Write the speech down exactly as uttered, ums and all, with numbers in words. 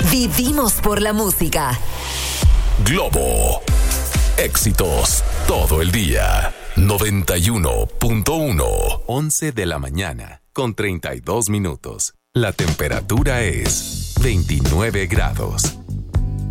Vivimos por la música. Globo. Éxitos todo el día. noventa y uno punto uno. once de la mañana con treinta y dos minutos. La temperatura es veintinueve grados.